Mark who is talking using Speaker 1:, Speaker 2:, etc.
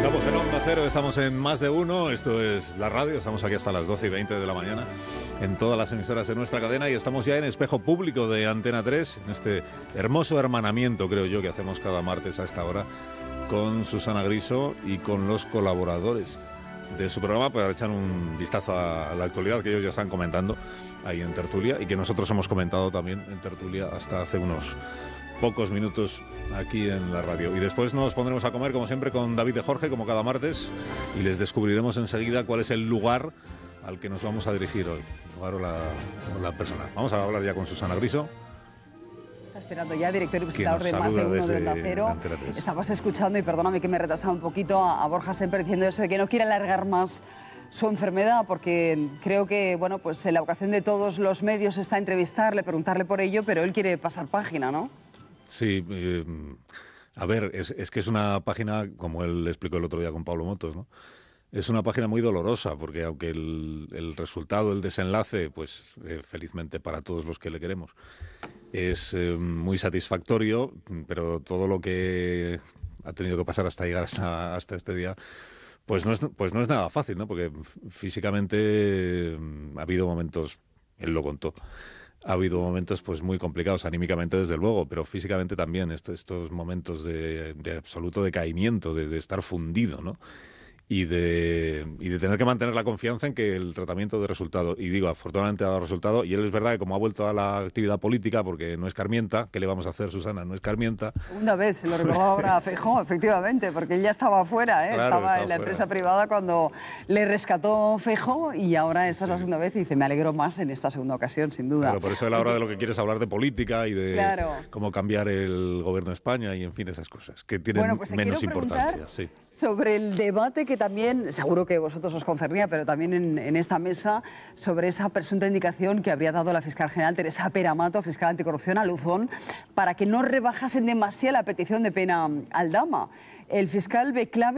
Speaker 1: Estamos en Onda Cero, estamos en Más de Uno, esto es la radio, estamos aquí hasta las 12:20 de la mañana en todas las emisoras de nuestra cadena y estamos ya en Espejo Público de Antena 3, en este hermoso hermanamiento, creo yo, que hacemos cada martes a esta hora con Susana Griso y con los colaboradores de su programa para echar un vistazo a la actualidad que ellos ya están comentando ahí en tertulia y que nosotros hemos comentado también en tertulia hasta hace unos pocos minutos aquí en la radio. Y después nos pondremos a comer, como siempre, con David de Jorge, como cada martes, y les descubriremos enseguida cuál es el lugar al que nos vamos a dirigir hoy, el lugar o la persona. Vamos a hablar ya con Susana Griso.
Speaker 2: Está esperando ya, director y presentador de Más de Uno de Onda Cero. Estabas escuchando, y perdóname que me he retrasado un poquito, a Borja Semper diciendo eso de que no quiere alargar más su enfermedad, porque creo que, bueno, pues la vocación de todos los medios está entrevistarle, preguntarle por ello, pero él quiere pasar página, ¿no?
Speaker 1: Sí, a ver, es que es una página, como él explicó el otro día con Pablo Motos, ¿no? Es una página muy dolorosa, porque aunque el resultado, el desenlace, pues felizmente para todos los que le queremos, es muy satisfactorio, pero todo lo que ha tenido que pasar hasta llegar hasta este día, pues no es nada fácil, ¿no? Porque físicamente ha habido momentos, él lo contó, ha habido momentos pues muy complicados, anímicamente desde luego, pero físicamente también, estos momentos de absoluto decaimiento, de estar fundido, ¿no? Y de tener que mantener la confianza en que el tratamiento dé resultado. Y digo, afortunadamente ha dado resultado. Y él es verdad que como ha vuelto a la actividad política, porque no escarmienta, ¿qué le vamos a hacer, Susana? No escarmienta.
Speaker 2: Segunda vez, se lo recordaba ahora a Feijóo, efectivamente, porque él ya estaba afuera, ¿eh?
Speaker 1: Claro,
Speaker 2: estaba en la empresa privada cuando le rescató Feijóo y ahora esta es la segunda vez y dice, me alegro más en esta segunda ocasión, sin duda.
Speaker 1: Claro, por eso él ahora de lo que quiere es hablar de política y de cómo cambiar el gobierno de España y, en fin, esas cosas que tienen menos importancia. Sí.
Speaker 2: Sobre el debate que también, seguro que a vosotros os concernía, pero también en esta mesa, sobre esa presunta indicación que habría dado la fiscal general Teresa Peramato, fiscal anticorrupción, a Luzón, para que no rebajasen demasiado la petición de pena Aldama. El fiscal ve clave